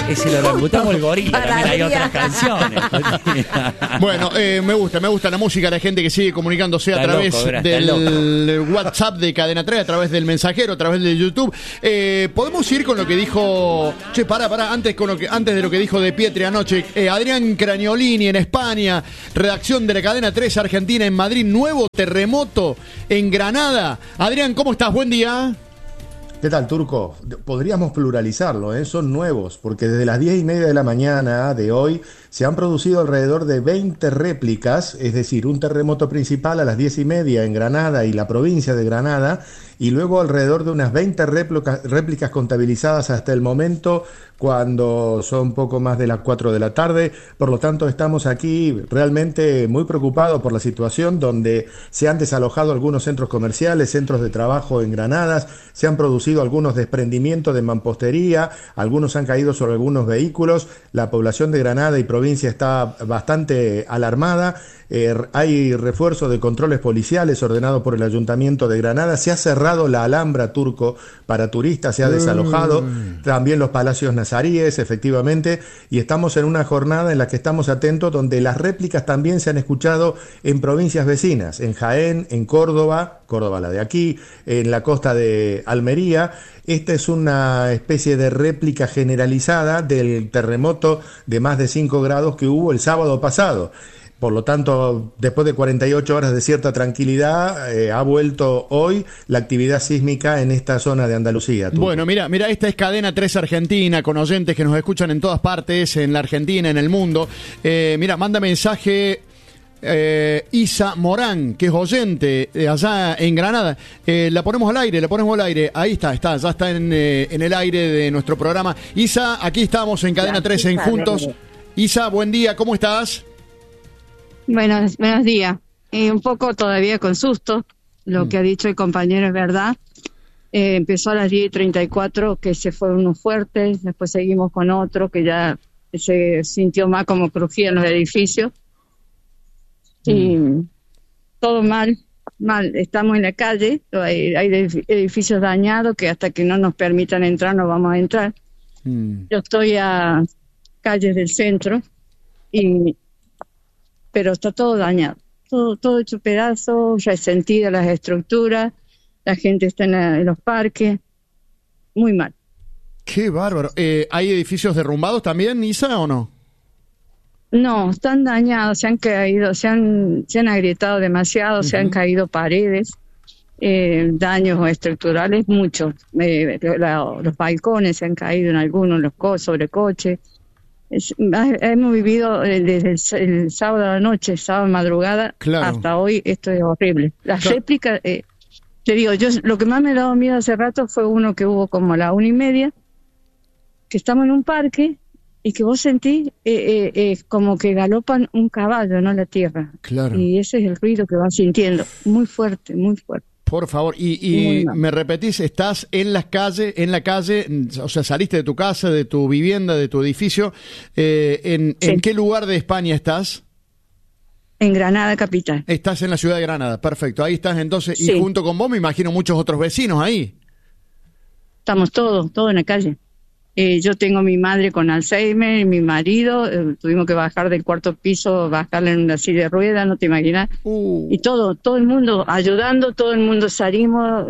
Es el orangután o el gorila, también hay otras canciones. Bueno, me gusta la música de la gente que sigue comunicándose a través del WhatsApp de Cadena 3, a través del mensajero, a través de YouTube. Podemos ir con lo que dijo... Che, pará, antes de lo que dijo De Pietri anoche. Adrián Craniolini en España, redacción de la Cadena 3 Argentina en Madrid, nuevo terremoto en Granada. Adrián, ¿cómo estás? Buen día. ¿Qué tal, Turco? Podríamos pluralizarlo, son nuevos, porque desde las 10:30 de la mañana de hoy se han producido alrededor de 20 réplicas, es decir, un terremoto principal a las 10:30 en Granada y la provincia de Granada, y luego alrededor de unas 20 réplicas contabilizadas hasta el momento, cuando son poco más de las 4 de la tarde. Por lo tanto, estamos aquí realmente muy preocupados por la situación, donde se han desalojado algunos centros comerciales, centros de trabajo en Granadas, se han producido algunos desprendimientos de mampostería, algunos han caído sobre algunos vehículos. La población de Granada y provincia está bastante alarmada. Hay refuerzo de controles policiales ordenado por el Ayuntamiento de Granada. Se ha cerrado la Alhambra, Turco, para turistas, se ha desalojado. También los Palacios Nazaríes, efectivamente. Y estamos en una jornada en la que estamos atentos, donde las réplicas también se han escuchado en provincias vecinas, en Jaén, en Córdoba la de aquí, en la costa de Almería. Esta es una especie de réplica generalizada del terremoto de más de 5 grados que hubo el sábado pasado. Por lo tanto, después de 48 horas de cierta tranquilidad, ha vuelto hoy la actividad sísmica en esta zona de Andalucía. Bueno, mira, esta es Cadena 3 Argentina, con oyentes que nos escuchan en todas partes, en la Argentina, en el mundo. Mira, manda mensaje Isa Morán, que es oyente allá en Granada. La ponemos al aire. Ahí está, ya está en el aire de nuestro programa. Isa, aquí estamos en Cadena 3 en Juntos. Isa, buen día, ¿cómo estás? Buenos días. Un poco todavía con susto. Lo que ha dicho el compañero es verdad. Empezó a las 10:34, que se fue uno fuerte. Después seguimos con otro que ya se sintió más como crujían los edificios. Y todo mal. Estamos en la calle. Hay edificios dañados que hasta que no nos permitan entrar no vamos a entrar. Yo estoy a calles del centro pero está todo dañado, todo hecho pedazos, resentidas las estructuras, la gente está en los parques, muy mal. Qué bárbaro. ¿Hay edificios derrumbados también, Isa, o no? No, están dañados, se han caído, se han agrietado demasiado, se han caído paredes, daños estructurales muchos, los balcones se han caído en algunos, sobre coches. Hemos vivido desde el sábado a la noche, sábado madrugada, hasta hoy. Esto es horrible. Las réplicas, te digo, lo que más me ha dado miedo hace rato fue uno que hubo como a la 1:30, que estamos en un parque y que vos sentís como que galopan un caballo, ¿no? La tierra. Claro. Y ese es el ruido que vas sintiendo, muy fuerte, muy fuerte. Por favor, y me repetís, estás en la calle, o sea, saliste de tu casa, de tu vivienda, de tu edificio. ¿En qué lugar de España estás? En Granada capital. Estás en la ciudad de Granada, perfecto. Ahí estás entonces, y junto con vos me imagino muchos otros vecinos ahí. Estamos todos en la calle. Yo tengo mi madre con Alzheimer, mi marido, tuvimos que bajar del 4º piso, bajarle en una silla de ruedas, no te imaginas. Y todo el mundo ayudando, todo el mundo salimos.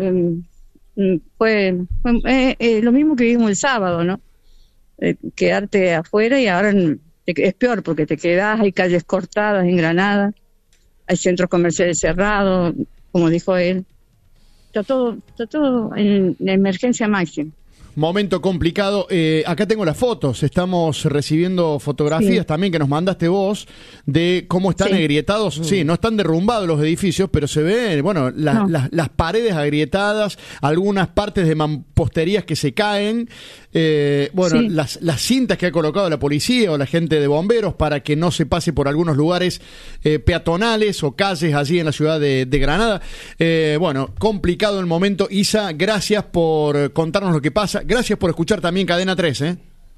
Fue lo mismo que vimos el sábado, ¿no? Quedarte afuera, y ahora es peor porque te quedás, hay calles cortadas en Granada, hay centros comerciales cerrados, como dijo él. Está todo en emergencia máxima. Momento complicado. Acá tengo las fotos. Estamos recibiendo fotografías también que nos mandaste vos de cómo están agrietados. Sí, no están derrumbados los edificios, pero se ven, las paredes agrietadas, algunas partes de mamposterías que se caen. Las cintas que ha colocado la policía o la gente de bomberos para que no se pase por algunos lugares peatonales o calles allí en la ciudad de Granada. Complicado el momento. Isa, gracias por contarnos lo que pasa. Gracias por escuchar también Cadena 3,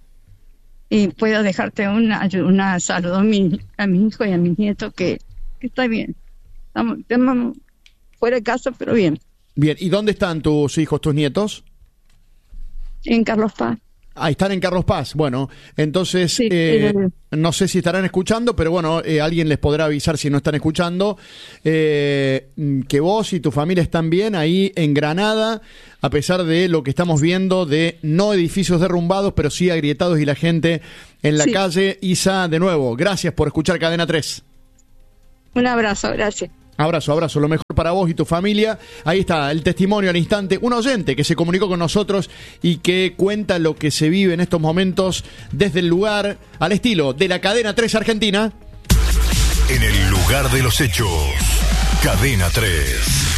Y puedo dejarte una saludo a mi hijo y a mis nietos, que está bien. Estamos fuera de casa, pero bien. Bien, ¿y dónde están tus hijos, tus nietos? En Carlos Paz. Están en Carlos Paz. Bueno, entonces Sí, no sé si estarán escuchando, pero bueno, alguien les podrá avisar si no están escuchando, que vos y tu familia están bien ahí en Granada, a pesar de lo que estamos viendo de no edificios derrumbados, pero sí agrietados y la gente en la calle. Isa, de nuevo, gracias por escuchar Cadena 3. Un abrazo, gracias. Abrazo, lo mejor para vos y tu familia. Ahí está el testimonio al instante, un oyente que se comunicó con nosotros y que cuenta lo que se vive en estos momentos desde el lugar, al estilo de la Cadena 3 Argentina. En el lugar de los hechos, Cadena 3.